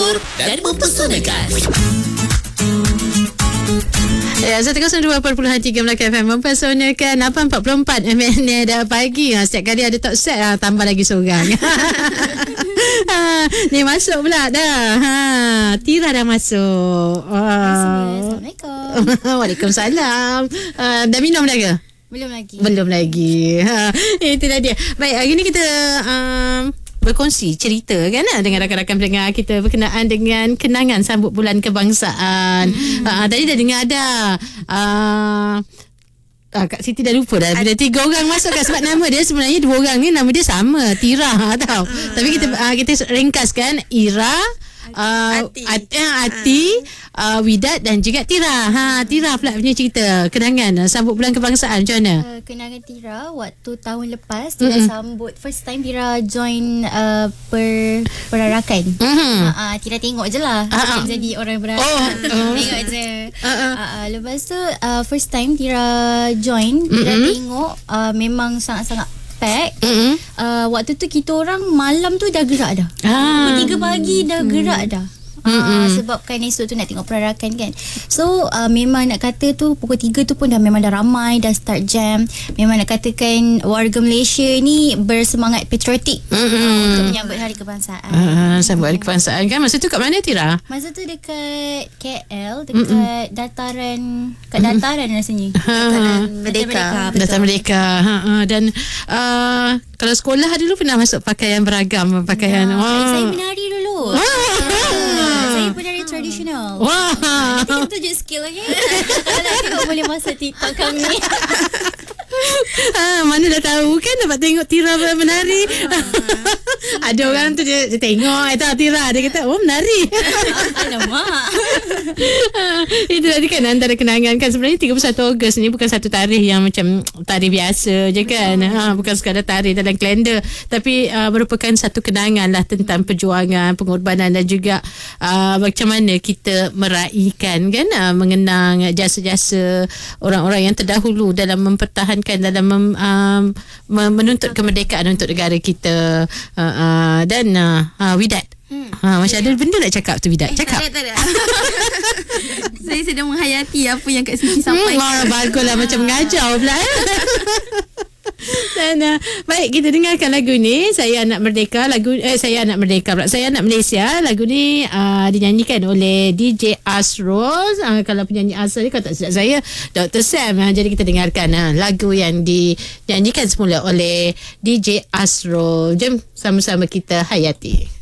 menghibur dan mempesonakan. Ya, 102.3 Melaka FM mempesonakan 8.44 minit dah pagi. Setiap kali ada talk set tambah lagi seorang. Ni masuk pula dah. Tira dah masuk. Assalamualaikum. Waalaikumsalam. Dah minum dah ke? Belum lagi. Itulah dia. Baik, hari ni kita berkongsi cerita kan dengan rakan-rakan pendengar kita berkenaan dengan kenangan sambut bulan kebangsaan. Tadi dah dengar dah. Kak Siti dah lupa dah. Bila 3 orang masuk kan, sebab nama dia sebenarnya 2 orang ni nama dia sama, Tira tau. Tapi kita ringkaskan Ira, Ati, Widat dan juga Tira. Tira pula punya cerita kenangan sambut bulan kebangsaan macam mana? Kenangan Tira waktu tahun lepas Tira sambut first time Tira join perarakan. Tira tengok je lah jadi orang perarakan. Tengok je. Lepas tu first time Tira join, Tira tengok memang sangat-sangat pack. Waktu tu kita orang malam tu dah gerak dah. Pukul 3 pagi dah gerak dah. Sebab kan esok tu nak tengok perarakan kan. So memang nak kata tu pukul 3 tu pun dah memang dah ramai, dah start jam. Memang nak katakan warga Malaysia ni bersemangat patriotik untuk menyambut Hari Kebangsaan. Sambut Hari Kebangsaan kan. Masa tu kat mana, Tira? Masa tu dekat KL, dekat dataran, kat dataran rasanya. Merdeka. Dataran Merdeka. Dan kalau sekolah dulu pernah masuk pakaian beragam, pakaian. Saya menari dulu. Saya penari tradisional. Nanti kita tunjuk skill Kalau tengok boleh masuk TikTok kami. Mana dah tahu kan, dapat tengok Tira menari. Ada orang tu dia tengok Tira, dia kata menari. Alamak. Itu tadi kan antara kenangan kan. Sebenarnya 31 Ogos ni bukan satu tarikh yang macam tarikh biasa je kan. Bukan sekadar tarikh dalam kalender, tapi merupakan satu kenangan lah tentang perjuangan, pengorbanan dan juga macam mana kita meraihkan kan, mengenang jasa-jasa orang-orang yang terdahulu dalam mempertahankan, dalam menuntut kemerdekaan untuk negara kita. Dan Widat, macam ada benda nak cakap tu, Widat. Cakap. Tak ada. Saya sedang menghayati apa yang Kak Siti sampaikan. Baguslah, macam mengajar pula. Dan baik, kita dengarkan lagu ni, Saya Anak Merdeka. Saya Anak Merdeka pula, Saya Anak Malaysia. Lagu ni dinyanyikan oleh DJ Asrul. Kalau penyanyi asal ni, kalau tak silap saya, Dr. Sam. Jadi kita dengarkan lagu yang dinyanyikan semula oleh DJ Asrul. Jom sama-sama kita hayati.